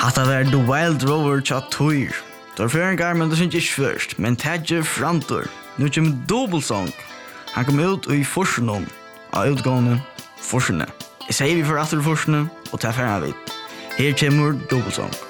Hatta var The Wild Rover tja Tour. Tor føringar, men det synes ikke først. Men Tadje Frantor. Nu kommer Dobbelsong. Han kom ut i Forsenon. Av utgående Forsene. Jeg sier vi for atter Forsene, og ta ferdig. Her kommer Dobbelsong.